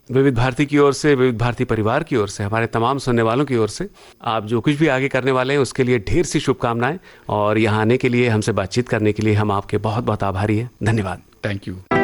विविध भारती की ओर से, विविध भारती परिवार की ओर से, हमारे तमाम सुनने वालों की ओर से आप जो कुछ भी आगे करने वाले हैं उसके लिए ढेर सी शुभकामनाएं। और यहाँ आने के लिए, हमसे बातचीत करने के लिए हम आपके बहुत बहुत आभारी हैं। धन्यवाद। Thank you.